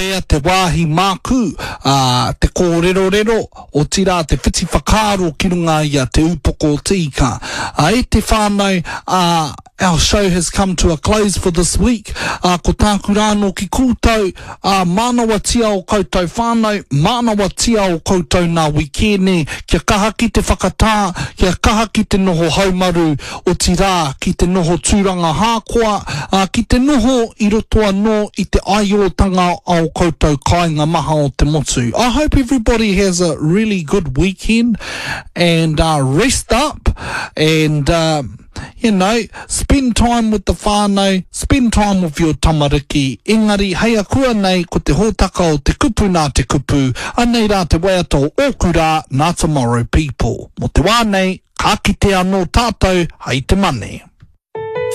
Noea te wāhi māku, te kōrero o tira te whiti whakaaro ki runga ia te upoko tika. E te whānau, our show has come to a close for this week. Ko tāku rāno ki kūtau, mānawa tia o koutou whānau, mānawa tia o koutou nā wikene, kia kaha ki te whakatā, kia kaha ki te noho haumaru o tira, ki te noho tūranga hākua, ki te noho i roto anō i te aiotanga o koutou kāinga maha o te motu. I hope everybody has a really good weekend and rest up and you know, spend time with the whānau, spend time with your tamariki. Engari, hei akua nei ko te hōtaka o te kupu nā te kupu, anei rā te waiato oku rā nā tomorrow people. Mo te wānei, ka kite anō tātou, hei te mane.